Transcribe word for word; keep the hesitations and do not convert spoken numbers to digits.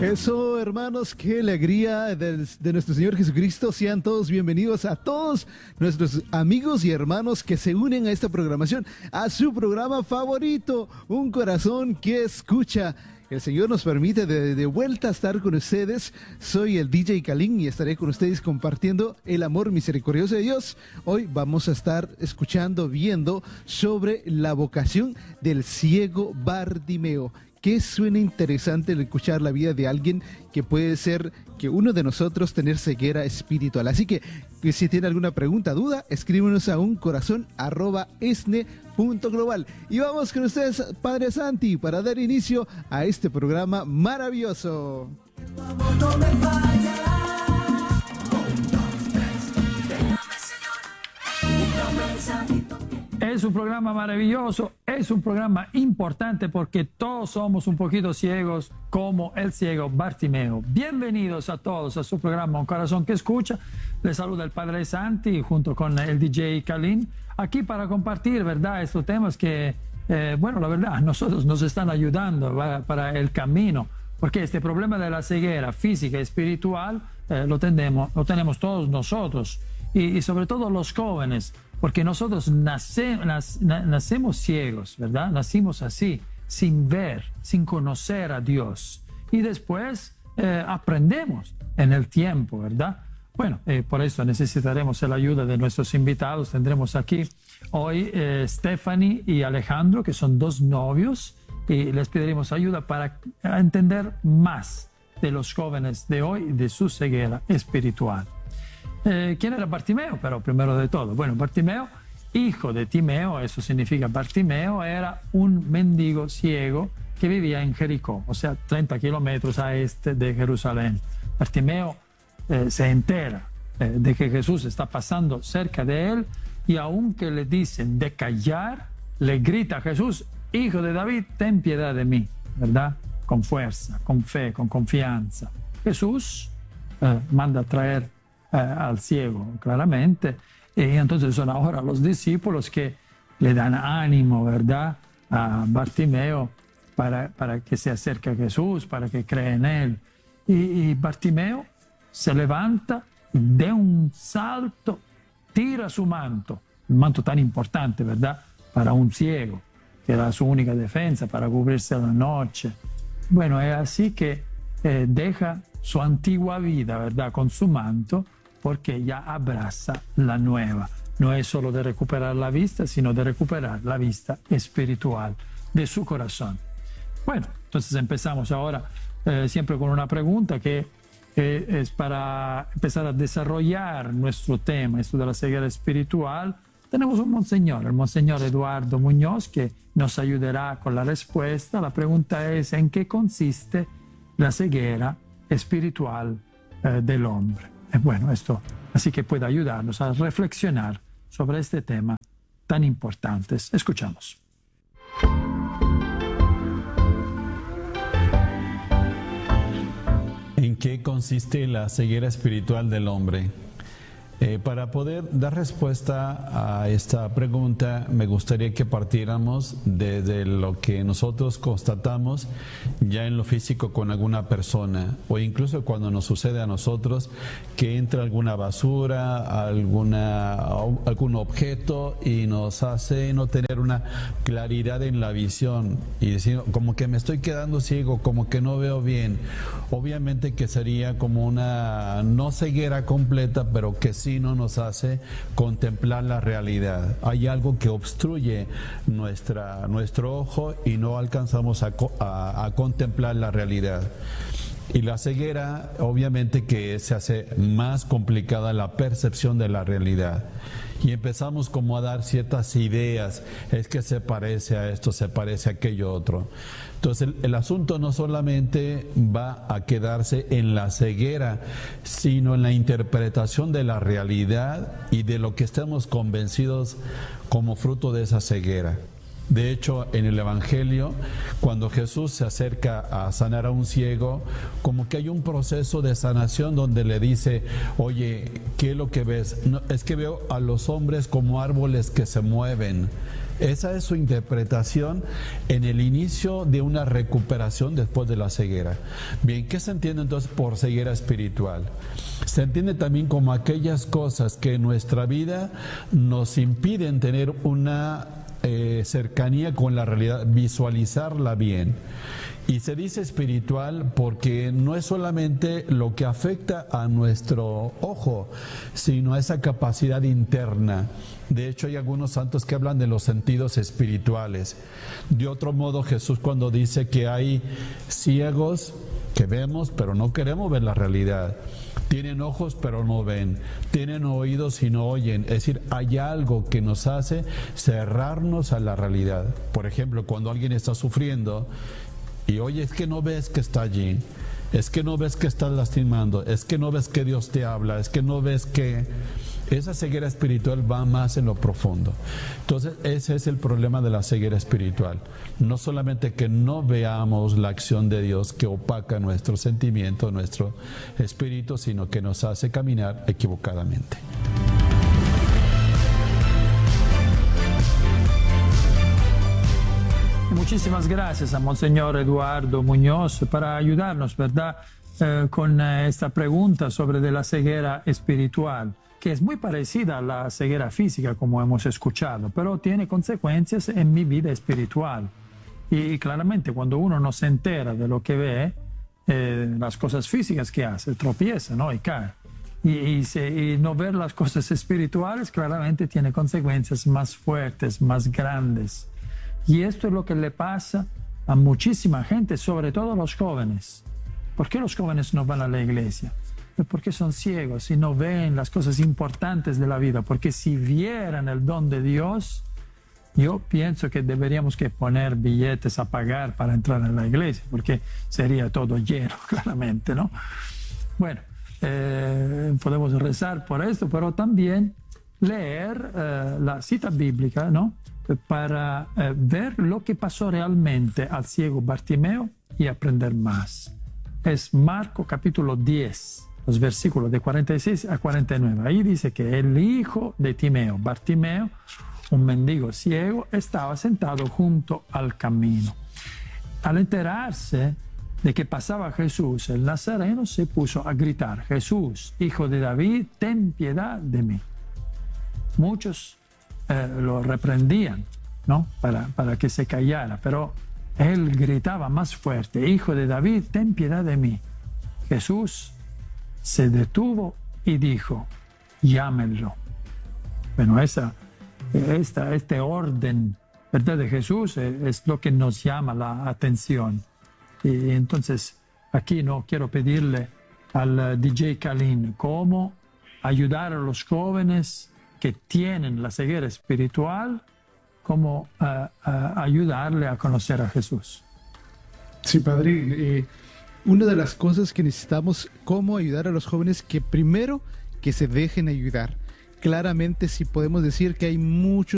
Eso, hermanos, qué alegría de, de nuestro Señor Jesucristo. Sean todos bienvenidos a todos nuestros amigos y hermanos que se unen a esta programación, a su programa favorito, Un Corazón que Escucha. El Señor nos permite de, de vuelta estar con ustedes. Soy el D J Kalin y estaré con ustedes compartiendo el amor misericordioso de Dios. Hoy vamos a estar escuchando, viendo sobre la vocación del ciego Bartimeo. Que suena interesante el escuchar la vida de alguien que puede ser que uno de nosotros tener ceguera espiritual. Así que, que si tiene alguna pregunta, duda, escríbenos a un corazón arroba esne punto global. Y vamos con ustedes, Padre Santi, para dar inicio a este programa maravilloso. No me falla. Es un programa maravilloso, es un programa importante porque todos somos un poquito ciegos como el ciego Bartimeo. Bienvenidos a todos a su programa Un Corazón que Escucha. Les saluda el Padre Santi junto con el D J Kalin aquí para compartir, ¿verdad?, estos temas que, eh, bueno, la verdad, nosotros nos están ayudando para, para el camino, porque este problema de la ceguera física y espiritual eh, lo, tenemos, lo tenemos todos nosotros y, y sobre todo los jóvenes. Porque nosotros nace, nace, nacemos ciegos, ¿verdad? Nacimos así, sin ver, sin conocer a Dios. Y después eh, aprendemos en el tiempo, ¿verdad? Bueno, eh, por eso necesitaremos la ayuda de nuestros invitados. Tendremos aquí hoy eh, Stephanie y Alejandro, que son dos novios, y les pediremos ayuda para entender más de los jóvenes de hoy y de su ceguera espiritual. Eh, ¿Quién era Bartimeo? Pero primero de todo, bueno, Bartimeo, hijo de Timeo, eso significa Bartimeo, era un mendigo ciego que vivía en Jericó, o sea, treinta kilómetros a este de Jerusalén. Bartimeo eh, se entera eh, de que Jesús está pasando cerca de él y aunque le dicen de callar, le grita a Jesús: hijo de David, ten piedad de mí, ¿verdad? Con fuerza, con fe, con confianza. Jesús eh, manda a traer Eh, al ciego, claramente, y entonces son ahora los discípulos que le dan ánimo, ¿verdad?, a Bartimeo para, para que se acerque a Jesús, para que cree en él. Y, y Bartimeo se levanta y de un salto tira su manto, un manto tan importante, ¿verdad?, para un ciego, que era su única defensa para cubrirse la noche. Bueno, es así que eh, deja su antigua vida, ¿verdad?, con su manto, porque ya abraza la nueva. No es solo de recuperar la vista, sino de recuperar la vista espiritual de su corazón. Bueno, entonces empezamos ahora eh, siempre con una pregunta que eh, es para empezar a desarrollar nuestro tema, esto de la ceguera espiritual. Tenemos un monseñor, el monseñor Eduardo Muñoz, que nos ayudará con la respuesta. La pregunta es: ¿en qué consiste la ceguera espiritual eh, del hombre? Bueno, esto así que puede ayudarnos a reflexionar sobre este tema tan importante. Escuchamos. ¿En qué consiste la ceguera espiritual del hombre? Eh, para poder dar respuesta a esta pregunta, me gustaría que partiéramos desde lo que nosotros constatamos ya en lo físico con alguna persona, o incluso cuando nos sucede a nosotros que entra alguna basura, alguna, algún objeto y nos hace no tener una claridad en la visión y decir, como que me estoy quedando ciego, como que no veo bien. Obviamente que sería como una no ceguera completa, pero que sí no nos hace contemplar la realidad. Hay algo que obstruye nuestra, nuestro ojo y no alcanzamos a, a, a contemplar la realidad. Y la ceguera, obviamente que se hace más complicada la percepción de la realidad. Y empezamos como a dar ciertas ideas, es que se parece a esto, se parece a aquello otro. Entonces el, el asunto no solamente va a quedarse en la ceguera, sino en la interpretación de la realidad y de lo que estamos convencidos como fruto de esa ceguera. De hecho, en el Evangelio, cuando Jesús se acerca a sanar a un ciego, como que hay un proceso de sanación donde le dice, oye, ¿qué es lo que ves? No, es que veo a los hombres como árboles que se mueven. Esa es su interpretación en el inicio de una recuperación después de la ceguera. Bien, ¿qué se entiende entonces por ceguera espiritual? Se entiende también como aquellas cosas que en nuestra vida nos impiden tener una eh, cercanía con la realidad, visualizarla bien. Y se dice espiritual porque no es solamente lo que afecta a nuestro ojo, sino a esa capacidad interna. De hecho, hay algunos santos que hablan de los sentidos espirituales. De otro modo, Jesús cuando dice que hay ciegos que vemos, pero no queremos ver la realidad. Tienen ojos, pero no ven. Tienen oídos y no oyen. Es decir, hay algo que nos hace cerrarnos a la realidad. Por ejemplo, cuando alguien está sufriendo y oye, es que no ves que está allí, es que no ves que estás lastimando, es que no ves que Dios te habla, es que no ves que... Esa ceguera espiritual va más en lo profundo. Entonces, ese es el problema de la ceguera espiritual. No solamente que no veamos la acción de Dios que opaca nuestro sentimiento, nuestro espíritu, sino que nos hace caminar equivocadamente. Muchísimas gracias a Monseñor Eduardo Muñoz para ayudarnos, ¿verdad?, eh, con esta pregunta sobre de la ceguera espiritual, que es muy parecida a la ceguera física, como hemos escuchado, pero tiene consecuencias en mi vida espiritual. Y claramente cuando uno no se entera de lo que ve, eh, las cosas físicas que hace, tropieza, ¿no?, y cae. Y, y, se, y no ver las cosas espirituales claramente tiene consecuencias más fuertes, más grandes. Y esto es lo que le pasa a muchísima gente, sobre todo a los jóvenes. ¿Por qué los jóvenes no van a la iglesia? Porque son ciegos y no ven las cosas importantes de la vida. Porque si vieran el don de Dios, yo pienso que deberíamos que poner billetes a pagar para entrar en la iglesia, porque sería todo lleno, claramente, ¿no? Bueno, eh, podemos rezar por esto, pero también leer eh, la cita bíblica, ¿no?, para eh, ver lo que pasó realmente al ciego Bartimeo y aprender más. Es Marcos capítulo diez, los versículos de cuarenta y seis a cuarenta y nueve. Ahí dice que el hijo de Timeo, Bartimeo, un mendigo ciego, estaba sentado junto al camino. Al enterarse de que pasaba Jesús, el Nazareno se puso a gritar: Jesús, hijo de David, ten piedad de mí. Muchos eh, lo reprendían, ¿no?, para, para que se callara, pero él gritaba más fuerte: Hijo de David, ten piedad de mí. Jesús se detuvo y dijo: llámenlo. Bueno, esa, esta, este orden, ¿verdad?, de Jesús es, es lo que nos llama la atención. Y entonces aquí no quiero pedirle al D J Kalin cómo ayudar a los jóvenes que tienen la ceguera espiritual, cómo uh, uh, ayudarle a conocer a Jesús. Sí, padre. Eh, una de las cosas que necesitamos, cómo ayudar a los jóvenes, que primero que se dejen ayudar. Claramente sí podemos decir que hay muchos